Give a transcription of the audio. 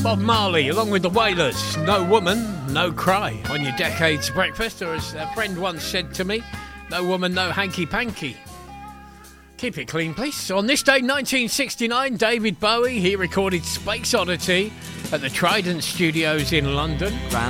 Bob Marley, along with the Wailers. No woman, no cry on your Decades breakfast, or as a friend once said to me, no woman, no hanky-panky. Keep it clean, please. On this day, 1969, David Bowie, he recorded Space Oddity at the Trident Studios in London.